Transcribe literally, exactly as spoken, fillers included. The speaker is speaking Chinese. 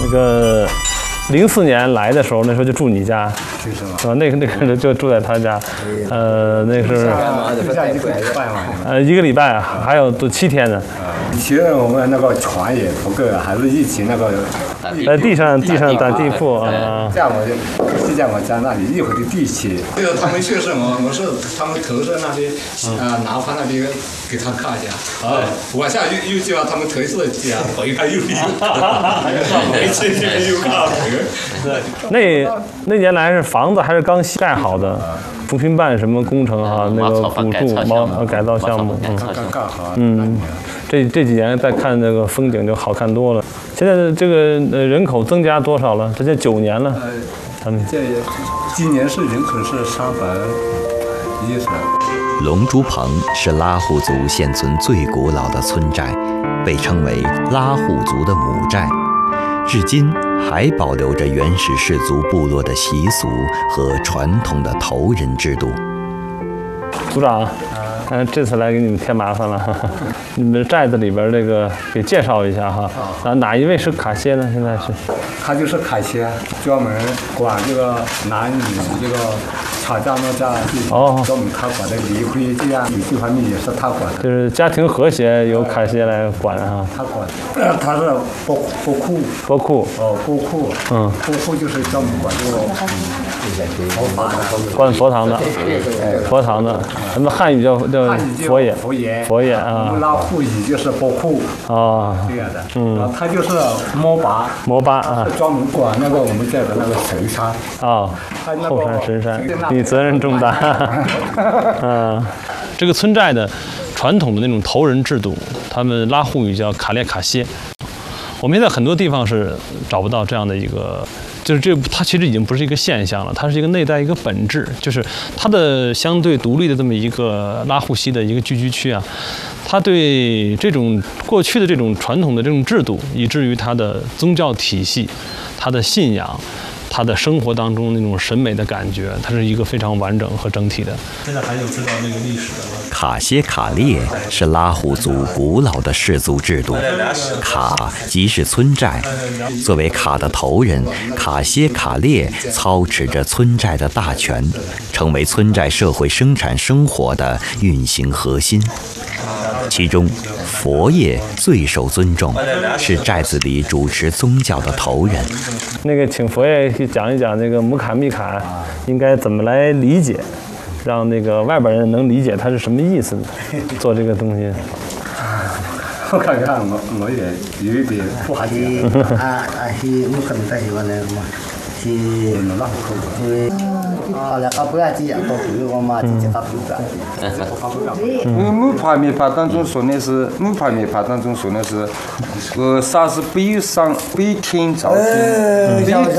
那个零四年来的时候，那时候就住你家，是吧？那个那个人就住在他家，呃，那个是呃一个礼拜，还有都七天呢。 以前我们那个床也不够，还是一起那个在地上地上打地铺啊。 这样我就就在我家那里一会儿就地起。 这个他们去世，我我是他们投射那边啊南方那边给他看一下，啊，往下又又叫他们投射家，回来又又回去又看。 那那年来是房子还是刚盖好的，扶贫办什么工程哈，那个补助毛改造项目，嗯， 刚刚好， 嗯，这这几年再看那个风景就好看多了。现在这个呃人口增加多少了？这就九年了，他们这今年是人口是三百一十。 龙珠棚是拉祜族现存最古老的村寨，被称为拉祜族的母寨。至今还保留着原始氏族部落的习俗和传统的头人制度。 组长，嗯，这次来给你们添麻烦了，你们寨子里边这个给介绍一下哈。啊，哪一位是卡歇呢？现在是？ 他就是卡歇，专门管这个男女这个吵架闹架，哦，专门他管的离婚这样这方面也是他管的。 就是家庭和谐由卡歇来管哈。 他管，呃，他是波波库。 波库。 哦，波库。嗯。波库就是专门管这个佛堂的。 管佛堂的。佛堂的，咱们汉语叫叫佛爷。 佛爷。 佛爷啊。 我们拉祜语就是波库。 哦。 这样的。嗯。然后他就是摩巴。 摩巴啊。 专门管那个我们这的那个神山。 哦。后山神山，你责任重大。嗯，这个村寨的传统的那种头人制度，他们拉祜语叫卡列卡歇。我们现在很多地方是找不到这样的一个，就是这它其实已经不是一个现象了，它是一个内在一个本质，就是它的相对独立的这么一个拉祜溪的一个聚居区啊，它对这种过去的这种传统的这种制度，以至于它的宗教体系、它的信仰、他的生活当中那种审美的感觉，它是一个非常完整和整体的。现在还有知道那个历史的吗？ 卡歇卡列是拉祜族古老的氏族制度，卡即是村寨。作为卡的头人，卡歇卡列操持着村寨的大权，成为村寨社会生产生活的运行核心。其中，佛爷最受尊重，是寨子里主持宗教的头人。 那个，请佛爷去讲一讲那个姆卡密卡应该怎么来理解，让那个外边人能理解它是什么意思，做这个东西。 我看看我我也有一点不好意思。啊啊，是姆卡密卡喜欢那个吗？是那拉祜族。后来他不要这样，到最后我妈直接他不干。 木帕米帕当中说的是木帕米帕当中说的是，呃，啥是北上北天朝天。